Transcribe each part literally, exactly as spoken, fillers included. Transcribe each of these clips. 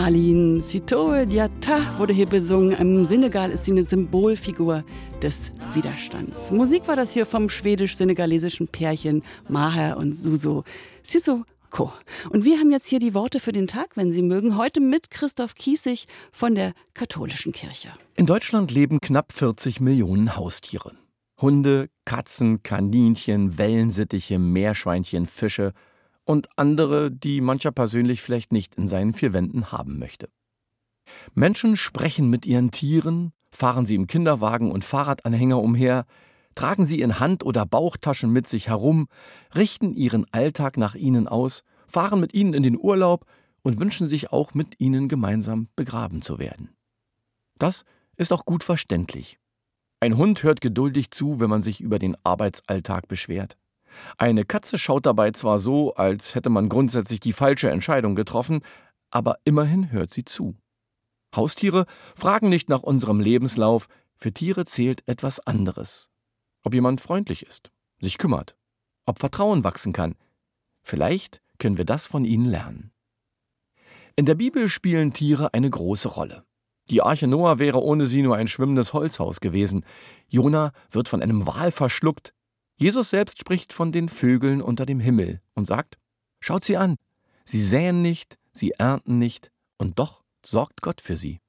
Aline Sitoé Diatta wurde hier besungen. Im Senegal ist sie eine Symbolfigur des Widerstands. Musik war das hier vom schwedisch-senegalesischen Pärchen Maher und Suso Sissoko. Und wir haben jetzt hier die Worte für den Tag, wenn Sie mögen, heute mit Christoph Kiesig von der Katholischen Kirche. In Deutschland leben knapp vierzig Millionen Haustiere. Hunde, Katzen, Kaninchen, Wellensittiche, Meerschweinchen, Fische und andere, die mancher persönlich vielleicht nicht in seinen vier Wänden haben möchte. Menschen sprechen mit ihren Tieren, fahren sie im Kinderwagen und Fahrradanhänger umher, tragen sie in Hand- oder Bauchtaschen mit sich herum, richten ihren Alltag nach ihnen aus, fahren mit ihnen in den Urlaub und wünschen sich auch mit ihnen gemeinsam begraben zu werden. Das ist auch gut verständlich. Ein Hund hört geduldig zu, wenn man sich über den Arbeitsalltag beschwert. Eine Katze schaut dabei zwar so, als hätte man grundsätzlich die falsche Entscheidung getroffen, aber immerhin hört sie zu. Haustiere fragen nicht nach unserem Lebenslauf, für Tiere zählt etwas anderes. Ob jemand freundlich ist, sich kümmert, ob Vertrauen wachsen kann. Vielleicht können wir das von ihnen lernen. In der Bibel spielen Tiere eine große Rolle. Die Arche Noah wäre ohne sie nur ein schwimmendes Holzhaus gewesen. Jona wird von einem Wal verschluckt. Jesus selbst spricht von den Vögeln unter dem Himmel und sagt, schaut sie an, sie säen nicht, sie ernten nicht und doch sorgt Gott für sie.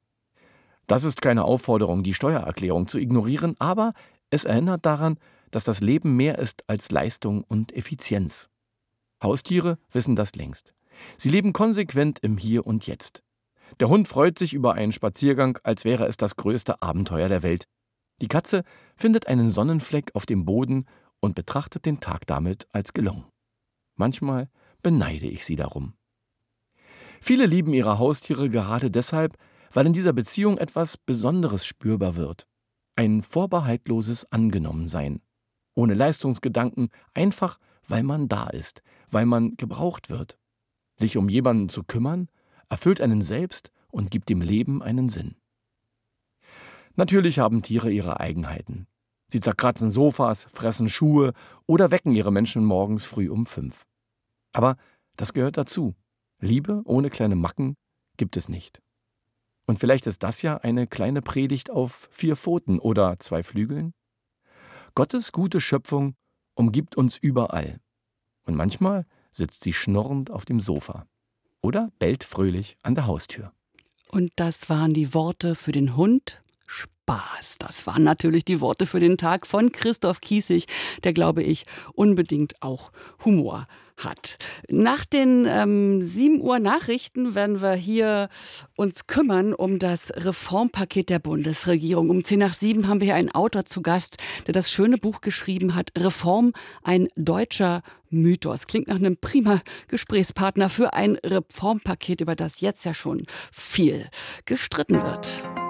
Das ist keine Aufforderung, die Steuererklärung zu ignorieren, aber es erinnert daran, dass das Leben mehr ist als Leistung und Effizienz. Haustiere wissen das längst. Sie leben konsequent im Hier und Jetzt. Der Hund freut sich über einen Spaziergang, als wäre es das größte Abenteuer der Welt. Die Katze findet einen Sonnenfleck auf dem Boden und betrachtet den Tag damit als gelungen. Manchmal beneide ich sie darum. Viele lieben ihre Haustiere gerade deshalb, weil in dieser Beziehung etwas Besonderes spürbar wird. Ein vorbehaltloses Angenommensein. Ohne Leistungsgedanken, einfach weil man da ist, weil man gebraucht wird. Sich um jemanden zu kümmern, erfüllt einen selbst und gibt dem Leben einen Sinn. Natürlich haben Tiere ihre Eigenheiten. Sie zerkratzen Sofas, fressen Schuhe oder wecken ihre Menschen morgens früh um fünf. Aber das gehört dazu. Liebe ohne kleine Macken gibt es nicht. Und vielleicht ist das ja eine kleine Predigt auf vier Pfoten oder zwei Flügeln. Gottes gute Schöpfung umgibt uns überall. Und manchmal sitzt sie schnurrend auf dem Sofa oder bellt fröhlich an der Haustür. Und das waren die Worte für den Hund. Spaß. Das waren natürlich die Worte für den Tag von Christoph Kiesig, der, glaube ich, unbedingt auch Humor hat. Nach den ähm, sieben Uhr Nachrichten werden wir hier uns kümmern um das Reformpaket der Bundesregierung. Um zehn nach sieben haben wir hier einen Autor zu Gast, der das schöne Buch geschrieben hat, Reform, ein deutscher Mythos. Klingt nach einem prima Gesprächspartner für ein Reformpaket, über das jetzt ja schon viel gestritten wird.